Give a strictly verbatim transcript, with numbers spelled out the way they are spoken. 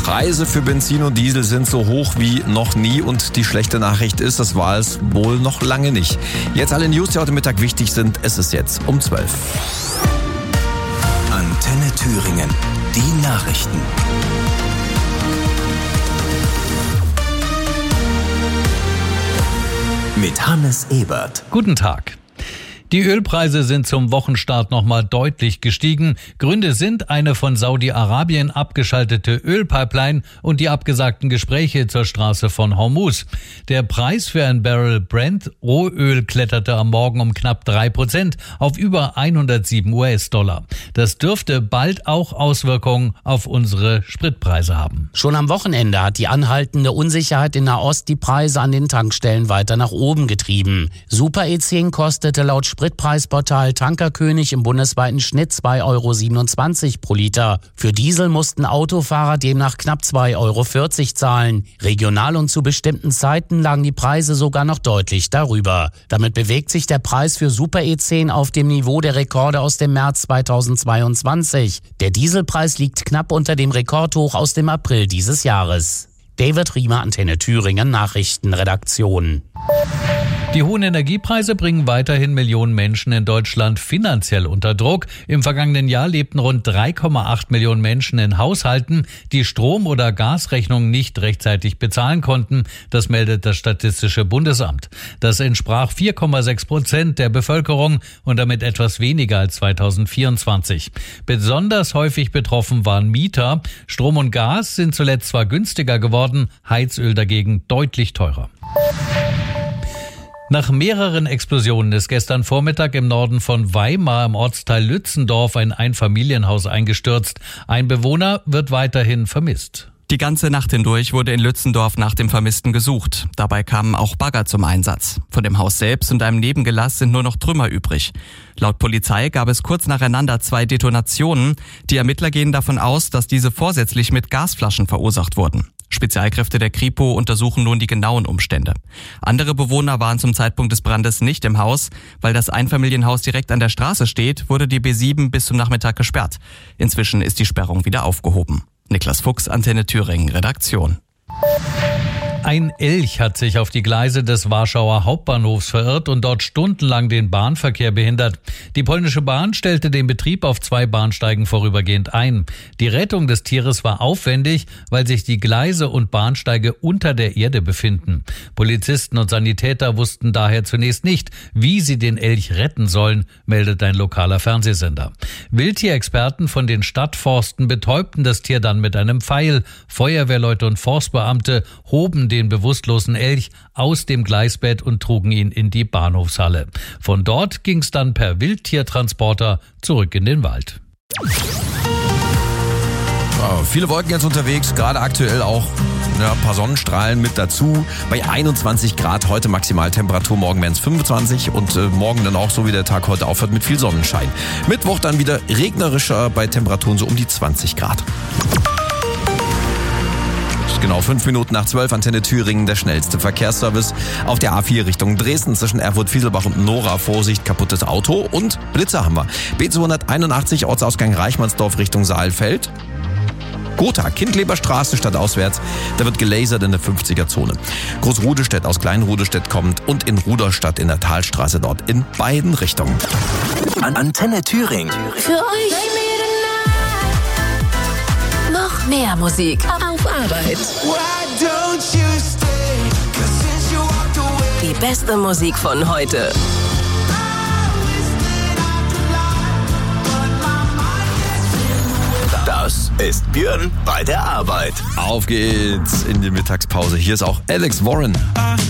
Preise für Benzin und Diesel sind so hoch wie noch nie und die schlechte Nachricht ist, das war es wohl noch lange nicht. Jetzt alle News, die heute Mittag wichtig sind, es ist jetzt um zwölf. Antenne Thüringen, die Nachrichten. Mit Hannes Ebert. Guten Tag. Die Ölpreise sind zum Wochenstart nochmal deutlich gestiegen. Gründe sind eine von Saudi-Arabien abgeschaltete Ölpipeline und die abgesagten Gespräche zur Straße von Hormuz. Der Preis für ein Barrel Brent Rohöl kletterte am Morgen um knapp drei Prozent auf über hundertsieben US-Dollar. Das dürfte bald auch Auswirkungen auf unsere Spritpreise haben. Schon am Wochenende hat die anhaltende Unsicherheit in Nahost die Preise an den Tankstellen weiter nach oben getrieben. Super E zehn kostete laut Spritpreisportal Tankerkönig im bundesweiten Schnitt zwei Euro siebenundzwanzig pro Liter. Für Diesel mussten Autofahrer demnach knapp zwei Euro vierzig zahlen. Regional und zu bestimmten Zeiten lagen die Preise sogar noch deutlich darüber. Damit bewegt sich der Preis für Super E zehn auf dem Niveau der Rekorde aus dem März zweitausendzweiundzwanzig. Der Dieselpreis liegt knapp unter dem Rekordhoch aus dem April dieses Jahres. David Riemer, Antenne Thüringen, Nachrichtenredaktion. Die hohen Energiepreise bringen weiterhin Millionen Menschen in Deutschland finanziell unter Druck. Im vergangenen Jahr lebten rund drei Komma acht Millionen Menschen in Haushalten, die Strom- oder Gasrechnungen nicht rechtzeitig bezahlen konnten. Das meldet das Statistische Bundesamt. Das entsprach vier Komma sechs Prozent der Bevölkerung und damit etwas weniger als zweitausendvierundzwanzig. Besonders häufig betroffen waren Mieter. Strom und Gas sind zuletzt zwar günstiger geworden, Heizöl dagegen deutlich teurer. Nach mehreren Explosionen ist gestern Vormittag im Norden von Weimar im Ortsteil Lützendorf ein Einfamilienhaus eingestürzt. Ein Bewohner wird weiterhin vermisst. Die ganze Nacht hindurch wurde in Lützendorf nach dem Vermissten gesucht. Dabei kamen auch Bagger zum Einsatz. Von dem Haus selbst und einem Nebengelass sind nur noch Trümmer übrig. Laut Polizei gab es kurz nacheinander zwei Detonationen. Die Ermittler gehen davon aus, dass diese vorsätzlich mit Gasflaschen verursacht wurden. Spezialkräfte der Kripo untersuchen nun die genauen Umstände. Andere Bewohner waren zum Zeitpunkt des Brandes nicht im Haus. Weil das Einfamilienhaus direkt an der Straße steht, wurde die B sieben bis zum Nachmittag gesperrt. Inzwischen ist die Sperrung wieder aufgehoben. Niklas Fuchs, Antenne Thüringen, Redaktion. Ein Elch hat sich auf die Gleise des Warschauer Hauptbahnhofs verirrt und dort stundenlang den Bahnverkehr behindert. Die polnische Bahn stellte den Betrieb auf zwei Bahnsteigen vorübergehend ein. Die Rettung des Tieres war aufwendig, weil sich die Gleise und Bahnsteige unter der Erde befinden. Polizisten und Sanitäter wussten daher zunächst nicht, wie sie den Elch retten sollen, meldet ein lokaler Fernsehsender. Wildtierexperten von den Stadtforsten betäubten das Tier dann mit einem Pfeil. Feuerwehrleute und Forstbeamte hoben den bewusstlosen Elch aus dem Gleisbett und trugen ihn in die Bahnhofshalle. Von dort ging es dann per Wildtiertransporter zurück in den Wald. Ja, viele Wolken jetzt unterwegs, gerade aktuell auch ja, ein paar Sonnenstrahlen mit dazu. Bei einundzwanzig Grad heute Maximaltemperatur, morgen werden es fünfundzwanzig und äh, morgen dann auch so wie der Tag heute aufhört mit viel Sonnenschein. Mittwoch dann wieder regnerischer bei Temperaturen so um die zwanzig Grad. Genau, fünf Minuten nach zwölf, Antenne Thüringen, der schnellste Verkehrsservice. Auf der A vier Richtung Dresden zwischen Erfurt-Fieselbach und Nora. Vorsicht, kaputtes Auto und Blitzer haben wir. B zweihunderteinundachtzig, Ortsausgang Reichmannsdorf Richtung Saalfeld. Gotha, Kindleberstraße stadtauswärts, da wird gelasert in der fünfziger-Zone. Großrudestedt aus Kleinrudestedt kommt und in Ruderstadt in der Talstraße dort in beiden Richtungen. Antenne Thüringen. Für euch noch mehr Musik auf Arbeit. Die beste Musik von heute. Das ist Björn bei der Arbeit. Auf geht's in die Mittagspause. Hier ist auch Alex Warren.